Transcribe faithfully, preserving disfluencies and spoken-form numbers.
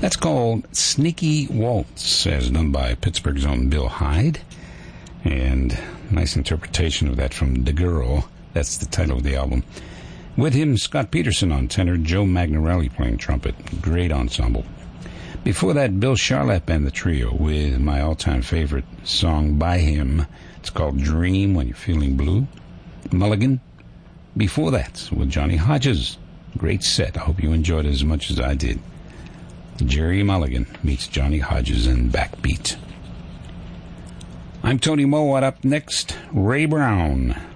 That's called Sneaky Waltz, as done by Pittsburgh's own Bill Hyde. And nice interpretation of that from The Girl. That's the title of the album. With him, Scott Peterson on tenor, Joe Magnarelli playing trumpet. Great ensemble. Before that, Bill Charlap and the Trio with my all-time favorite song by him. It's called Dream When You're Feeling Blue. Mulligan. Before that, with Johnny Hodges. Great set. I hope you enjoyed it as much as I did. Jerry Mulligan meets Johnny Hodges in Backbeat. I'm Tony Mowat. Up next, Ray Brown.